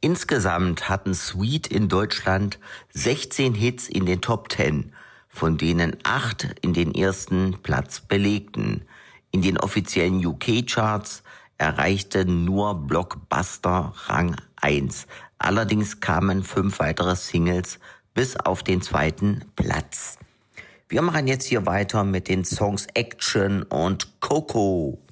Insgesamt hatten Sweet in Deutschland 16 Hits in den Top 10, von denen 8 in den ersten Platz belegten. In den offiziellen UK-Charts erreichte nur Blockbuster Rang 1. Allerdings kamen 5 weitere Singles bis auf den 2. Platz. Wir machen jetzt hier weiter mit den Songs Action und Coco.